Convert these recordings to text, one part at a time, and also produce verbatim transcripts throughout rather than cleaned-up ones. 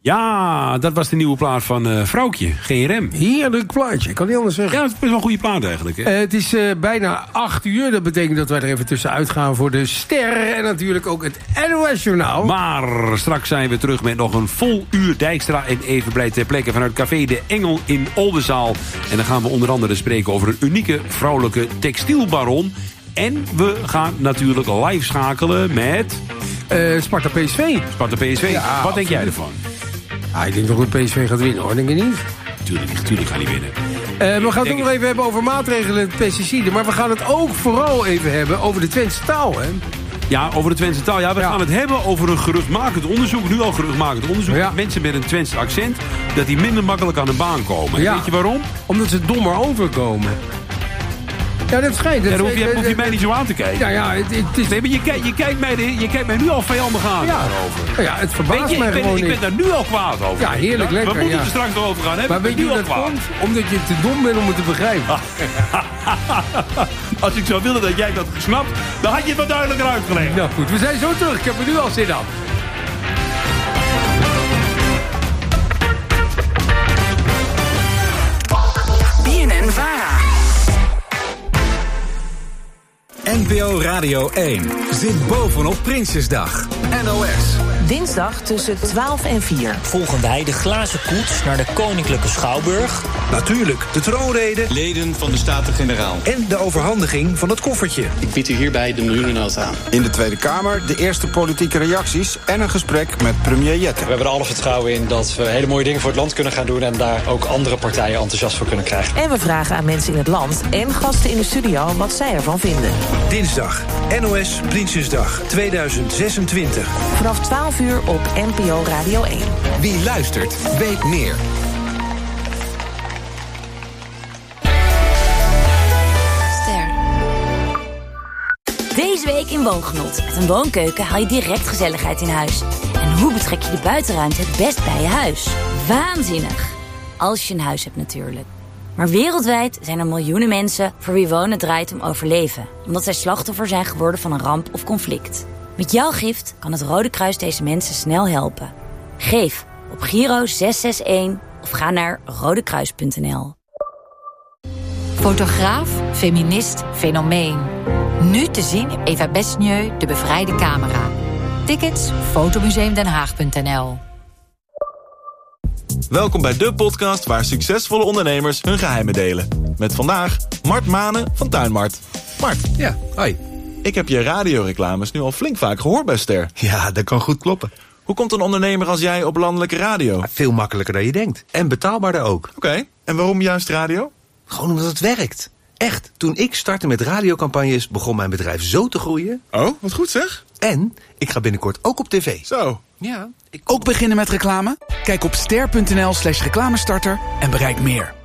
Ja, dat was de nieuwe plaat van uh, Vrouwtje, G R M. Heerlijk plaatje, ik kan niet anders zeggen. Ja, het is best wel een goede plaat eigenlijk. Hè? Uh, het is uh, bijna acht uur. Dat betekent dat wij er even tussenuit gaan voor de ster. En natuurlijk ook het N O S-journaal. Maar straks zijn we terug met nog een vol uur Dijkstra en Evenblij ter plekke vanuit Café de Engel in Oldenzaal. En dan gaan we onder andere spreken over een unieke vrouwelijke textielbaron. En we gaan natuurlijk live schakelen met... Uh, Sparta P S V. Sparta P S V. Ja, wat denk jij ervan? Ah, ik denk toch dat P S V gaat winnen, hoor. Denk je niet? Tuurlijk, tuurlijk gaat hij winnen. Uh, we gaan het ook nog even hebben over maatregelen en pesticiden. Maar we gaan het ook vooral even hebben over de Twentse taal, hè? Ja, over de Twentse taal. Ja, we ja. gaan het hebben over een geruchtmakend onderzoek. Nu al geruchtmakend onderzoek. Ja. Mensen met een Twents accent, dat die minder makkelijk aan de baan komen. Ja. Weet je waarom? Omdat ze dommer overkomen. Ja, dat schijnt. Dat ja, dan hoef je, hoef je mij niet zo aan te kijken. Ja, ja, het, het is... Nee, maar je, kijkt, je, kijkt mij de, je kijkt mij nu al vijandig aan ja. daarover. Ja, het verbaast je, mij ik ben, gewoon Ik ben daar nu al kwaad over. Ja, heerlijk ja, lekker. We moeten ja. er straks nog over gaan hebben. Maar weet je hoe dat komt? Omdat je te dom bent om het te begrijpen. Als ik zou willen dat jij dat snapt, dan had je het wat duidelijker uitgelegd. Nou goed, we zijn zo terug. Ik heb er nu al zin aan. B N N-Vara. N P O Radio één zit bovenop Prinsjesdag. N O S. Dinsdag tussen twaalf en vier. Volgen wij de glazen koets naar de Koninklijke Schouwburg. Natuurlijk de troonrede. Leden van de Staten-Generaal. En de overhandiging van het koffertje. Ik bied u hierbij de miljoenennota aan. In de Tweede Kamer de eerste politieke reacties en een gesprek met premier Jette. We hebben er alle vertrouwen in dat we hele mooie dingen voor het land kunnen gaan doen en daar ook andere partijen enthousiast voor kunnen krijgen. En we vragen aan mensen in het land en gasten in de studio wat zij ervan vinden. Dinsdag, N O S Prinsjesdag tweeduizend zesentwintig. Vanaf twaalf uur op N P O Radio één. Wie luistert, weet meer. Ster. Deze week in Woongenot. Met een woonkeuken haal je direct gezelligheid in huis. En hoe betrek je de buitenruimte het best bij je huis? Waanzinnig. Als je een huis hebt natuurlijk. Maar wereldwijd zijn er miljoenen mensen voor wie wonen draait om overleven. Omdat zij slachtoffer zijn geworden van een ramp of conflict. Met jouw gift kan het Rode Kruis deze mensen snel helpen. Geef op Giro zes zes een of ga naar rodekruis punt n l. Fotograaf, feminist, fenomeen. Nu te zien Eva Besnieu, De Bevrijde Camera. Tickets fotomuseumdenhaag punt n l. Welkom bij de podcast waar succesvolle ondernemers hun geheimen delen. Met vandaag Mart Manen van Tuinmart. Mart. Ja, hoi. Ik heb je radioreclames nu al flink vaak gehoord bij Ster. Ja, dat kan goed kloppen. Hoe komt een ondernemer als jij op landelijke radio? Ja, veel makkelijker dan je denkt. En betaalbaarder ook. Oké, okay. En waarom juist radio? Gewoon omdat het werkt. Echt, toen ik startte met radiocampagnes begon mijn bedrijf zo te groeien. Oh, wat goed zeg. En ik ga binnenkort ook op tv. Zo. Ja. Ik... Ook beginnen met reclame? Kijk op ster punt n l slash reclamestarter en bereik meer.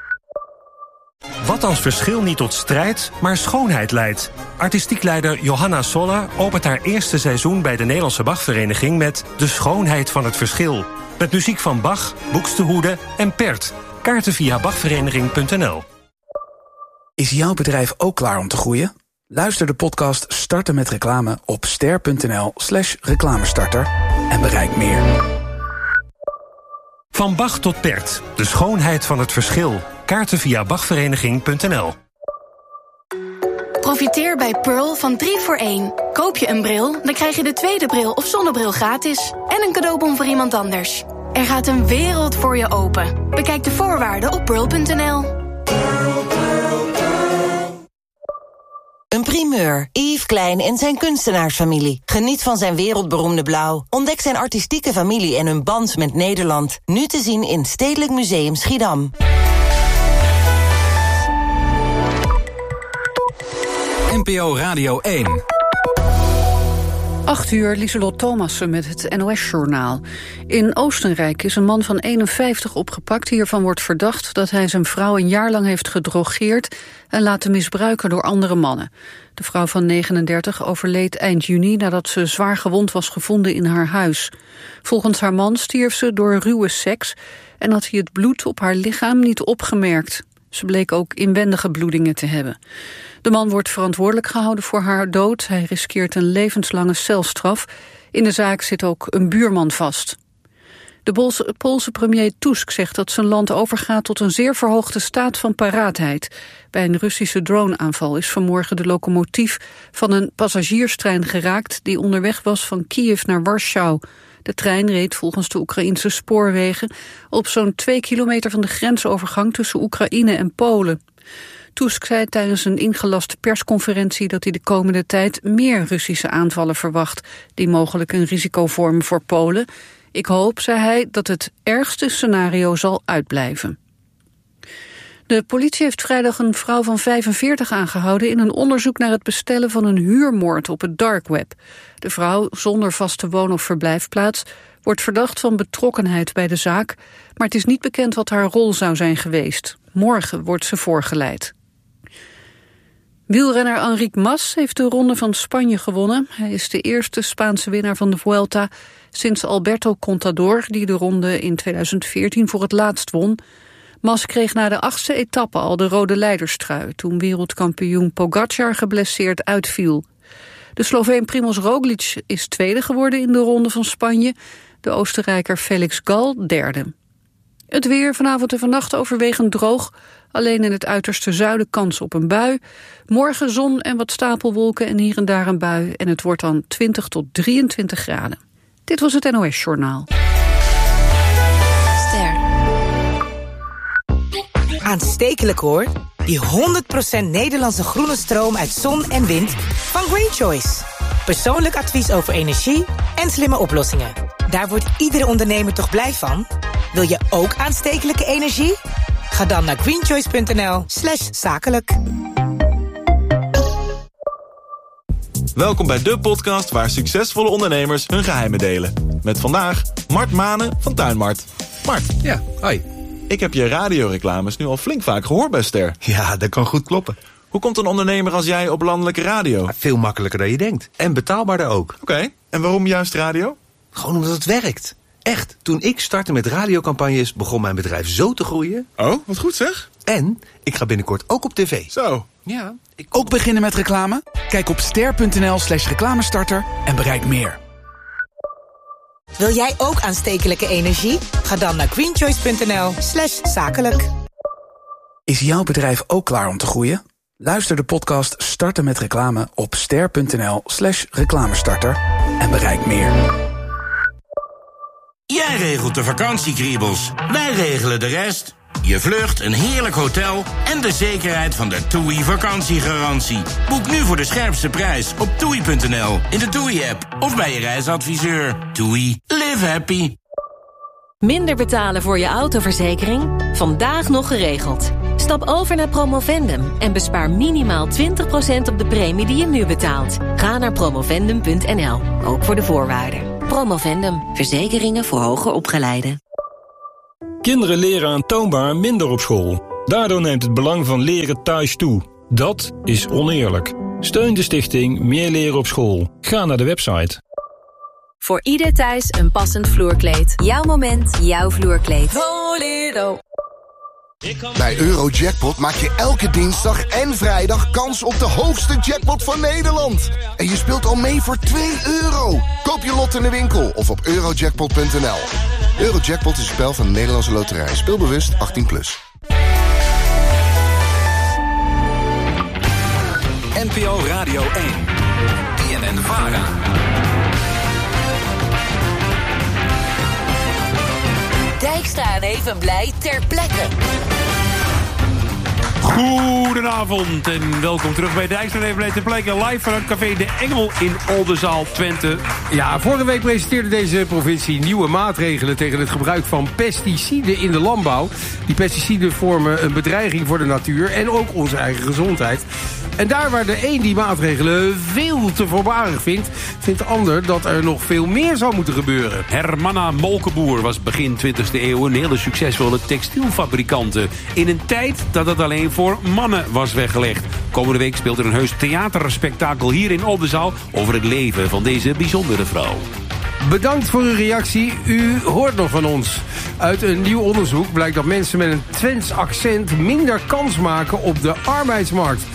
Wat als verschil niet tot strijd, maar schoonheid leidt? Artistiek leider Johanna Soller opent haar eerste seizoen bij de Nederlandse Bachvereniging met De Schoonheid van het Verschil. Met muziek van Bach, Buxtehude en Pert. Kaarten via bachvereniging punt n l. Is jouw bedrijf ook klaar om te groeien? Luister de podcast Starten met Reclame op ster punt n l slash reclamestarter en bereik meer. Van Bach tot Pert. De schoonheid van het verschil. Kaarten via bachvereniging punt n l. Profiteer bij Pearl van drie voor één. Koop je een bril, dan krijg je de tweede bril of zonnebril gratis. En een cadeaubon voor iemand anders. Er gaat een wereld voor je open. Bekijk de voorwaarden op pearl punt n l. Een primeur. Yves Klein en zijn kunstenaarsfamilie. Geniet van zijn wereldberoemde blauw. Ontdek zijn artistieke familie en hun band met Nederland. Nu te zien in Stedelijk Museum Schiedam. N P O Radio één. acht uur, Lieselot Thomassen met het N O S-journaal. In Oostenrijk is een man van eenenvijftig opgepakt. Hiervan wordt verdacht dat hij zijn vrouw een jaar lang heeft gedrogeerd en laten misbruiken door andere mannen. De vrouw van negenendertig overleed eind juni nadat ze zwaar gewond was gevonden in haar huis. Volgens haar man stierf ze door ruwe seks en had hij het bloed op haar lichaam niet opgemerkt. Ze bleek ook inwendige bloedingen te hebben. De man wordt verantwoordelijk gehouden voor haar dood. Hij riskeert een levenslange celstraf. In de zaak zit ook een buurman vast. De Poolse, Poolse premier Tusk zegt dat zijn land overgaat tot een zeer verhoogde staat van paraatheid. Bij een Russische droneaanval is vanmorgen de locomotief van een passagierstrein geraakt die onderweg was van Kiev naar Warschau. De trein reed volgens de Oekraïnse spoorwegen op zo'n twee kilometer van de grensovergang tussen Oekraïne en Polen. Tusk zei tijdens een ingelaste persconferentie dat hij de komende tijd meer Russische aanvallen verwacht, die mogelijk een risico vormen voor Polen. Ik hoop, zei hij, dat het ergste scenario zal uitblijven. De politie heeft vrijdag een vrouw van vijfenveertig aangehouden in een onderzoek naar het bestellen van een huurmoord op het dark web. De vrouw, zonder vaste woon- of verblijfplaats, wordt verdacht van betrokkenheid bij de zaak, maar het is niet bekend wat haar rol zou zijn geweest. Morgen wordt ze voorgeleid. Wielrenner Enric Mas heeft de Ronde van Spanje gewonnen. Hij is de eerste Spaanse winnaar van de Vuelta sinds Alberto Contador, die de ronde in tweeduizend veertien voor het laatst won. Mas kreeg na de achtste etappe al de rode leiderstrui, toen wereldkampioen Pogacar geblesseerd uitviel. De Sloveen Primož Roglič is tweede geworden in de Ronde van Spanje. De Oostenrijker Felix Gal derde. Het weer vanavond en vannacht overwegend droog. Alleen in het uiterste zuiden kans op een bui. Morgen zon en wat stapelwolken en hier en daar een bui. En het wordt dan twintig tot drieëntwintig graden. Dit was het N O S Journaal. Ster. Aanstekelijk hoor. Die honderd procent Nederlandse groene stroom uit zon en wind van Green Choice. Persoonlijk advies over energie en slimme oplossingen. Daar wordt iedere ondernemer toch blij van? Wil je ook aanstekelijke energie? Ga dan naar greenchoice.nl slash zakelijk. Welkom bij de podcast waar succesvolle ondernemers hun geheimen delen. Met vandaag Mart Manen van Tuinmart. Mart. Ja, hoi. Ik heb je radioreclames nu al flink vaak gehoord bij Ster. Ja, dat kan goed kloppen. Hoe komt een ondernemer als jij op landelijke radio? Veel makkelijker dan je denkt. En betaalbaarder ook. Oké, okay. En waarom juist radio? Gewoon omdat het werkt. Echt, toen ik startte met radiocampagnes begon mijn bedrijf zo te groeien. Oh, wat goed zeg. En ik ga binnenkort ook op tv. Zo. Ja. Ik... Ook beginnen met reclame? Kijk op ster.nl slash reclamestarter en bereik meer. Wil jij ook aanstekelijke energie? Ga dan naar greenchoice.nl slash zakelijk. Is jouw bedrijf ook klaar om te groeien? Luister de podcast Starten met Reclame op ster.nl slash reclamestarter en bereik meer. Jij regelt de vakantiekriebels, wij regelen de rest. Je vlucht, een heerlijk hotel en de zekerheid van de TUI vakantiegarantie. Boek nu voor de scherpste prijs op toei punt n l, in de TUI-app of bij je reisadviseur. TUI, live happy. Minder betalen voor je autoverzekering? Vandaag nog geregeld. Stap over naar Promovendum en bespaar minimaal twintig procent op de premie die je nu betaalt. Ga naar promovendum punt n l, ook voor de voorwaarden. Promovendum, verzekeringen voor hoger opgeleiden. Kinderen leren aantoonbaar minder op school. Daardoor neemt het belang van leren thuis toe. Dat is oneerlijk. Steun de stichting Meer Leren op School. Ga naar de website. Voor ieder thuis een passend vloerkleed. Jouw moment, jouw vloerkleed. Volero. Bij Eurojackpot maak je elke dinsdag en vrijdag kans op de hoogste jackpot van Nederland. En je speelt al mee voor twee euro. Koop je lot in de winkel of op eurojackpot punt n l. Eurojackpot is een spel van de Nederlandse Loterij. Speel bewust achttien plus. N P O Radio één. B N N Vara. Dijkstra en Evenblij ter plekke. Goedenavond en welkom terug bij Dijkstra en Evenblij ter plekke. Live vanuit Café De Engel in Oldenzaal, Twente. Ja, vorige week presenteerde deze provincie nieuwe maatregelen tegen het gebruik van pesticiden in de landbouw. Die pesticiden vormen een bedreiging voor de natuur en ook onze eigen gezondheid. En daar waar de een die maatregelen veel te voorbarig vindt, vindt de ander dat er nog veel meer zou moeten gebeuren. Hermanna Molkenboer was begin twintigste eeuw een hele succesvolle textielfabrikante. In een tijd dat het alleen voor mannen was weggelegd. Komende week speelt er een heus theaterspektakel hier in Oldenzaal over het leven van deze bijzondere vrouw. Bedankt voor uw reactie. U hoort nog van ons. Uit een nieuw onderzoek blijkt dat mensen met een Twents accent minder kans maken op de arbeidsmarkt.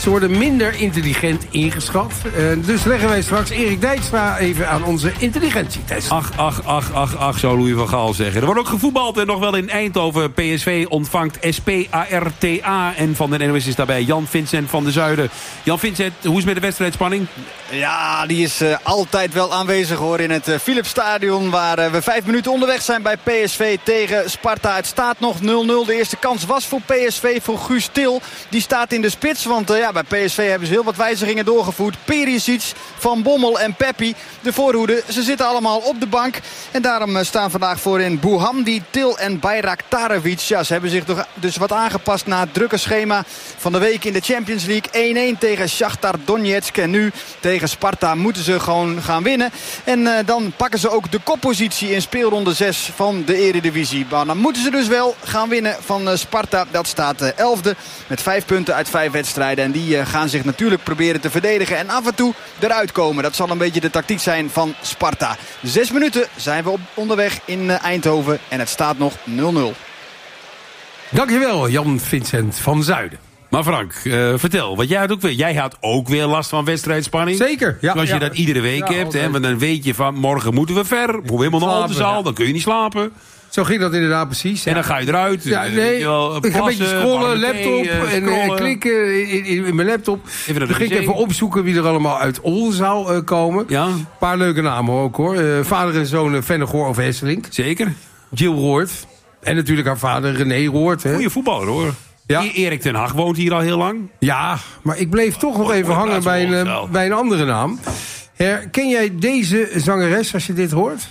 Ze worden minder intelligent ingeschat. Uh, dus leggen wij straks Erik Dijkstra even aan onze intelligentietest. Ach, ach, ach, ach, ach, zou Louis van Gaal zeggen. Er wordt ook gevoetbald en nog wel in Eindhoven. P S V ontvangt S P A R T A. En van de N O S is daarbij Jan-Vincent van der Zuiden. Jan-Vincent, hoe is het met de wedstrijdspanning? Ja, die is uh, altijd wel aanwezig hoor in het uh, Philipsstadion. Waar uh, we vijf minuten onderweg zijn bij P S V tegen Sparta. Het staat nog nul nul. De eerste kans was voor P S V, voor Guus Til. Die staat in de spits, want uh, ja, bij P S V hebben ze heel wat wijzigingen doorgevoerd. Perisic, Van Bommel en Peppi, de voorhoede. Ze zitten allemaal op de bank. En daarom uh, staan vandaag voorin Bouhamdi, Til en Bayraktarovic. Ja, ze hebben zich toch dus wat aangepast na het drukke schema van de week in de Champions League. één één tegen Shakhtar Donetsk. En nu tegen Sparta moeten ze gewoon gaan winnen. En uh, dan pakken ze ook de koppositie in speelronde zes van de Eredivisie. Maar dan moeten ze dus wel gaan winnen van uh, Sparta. Dat staat uh, elfde met vijf punten uit vijf wedstrijden. En die uh, gaan zich natuurlijk proberen te verdedigen. En af en toe eruit komen. Dat zal een beetje de tactiek zijn van Sparta. Zes minuten zijn we op onderweg in uh, Eindhoven. En het staat nog nul nul. Dankjewel, Jan-Vincent van Zuiden. Maar Frank, uh, vertel, want jij had, ook weer, jij had ook weer last van wedstrijdspanning. Zeker, ja. Zoals je ja. dat iedere week ja, hebt. Hè, want dan weet je van, morgen moeten we ver. Moeten we helemaal naar Slapen, Oldenzaal, ja. dan kun je niet slapen. Zo ging dat inderdaad precies. Ja. En dan ga je eruit. Ja, uh, nee, wel, ik ga een beetje scrollen, laptop uh, en uh, klikken in, in, in mijn laptop. Even Dan ging ik even opzoeken wie er allemaal uit Oldenzaal uh, komen. Ja. Een paar leuke namen ook hoor. Uh, vader en zoon uh, Vennegoor of Hesselink. Zeker. Jill Roord. En natuurlijk haar vader René Roord. Goeie voetballer hoor. Ja. Erik ten Hag woont hier al heel lang. Ja, maar ik bleef toch nog even hangen bij een, uh, bij een andere naam. Herken jij deze zangeres als je dit hoort?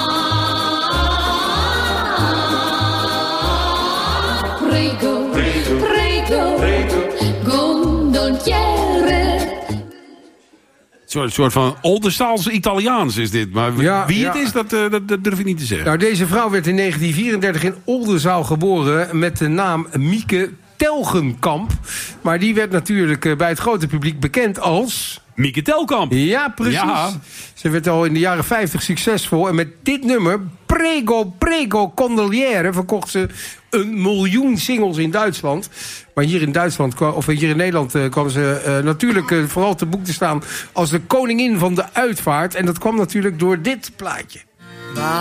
Prego, prego, prego, gondoliere. Een soort van Oldenzaalse Italiaans is dit. Maar Ja, wie ja. het is, dat, uh, dat, dat durf ik niet te zeggen. Nou, deze vrouw werd in negentien vierendertig in Oldenzaal geboren met de naam Mieke Telgenkamp. Maar die werd natuurlijk uh, bij het grote publiek bekend als... Mieke Telkamp. Ja, precies. Ja. Ze werd al in de jaren vijftig succesvol. En met dit nummer, Prego, Prego, Condoliere, verkocht ze een miljoen singles in Duitsland. Maar hier in Duitsland, of hier in Nederland, kwam ze uh, natuurlijk uh, vooral te boek te staan als de koningin van de uitvaart. En dat kwam natuurlijk door dit plaatje.